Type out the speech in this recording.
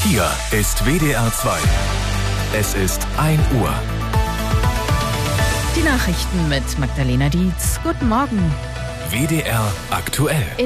Hier ist WDR 2. Es ist 1 Uhr. Die Nachrichten mit Magdalena Dietz. Guten Morgen. WDR aktuell.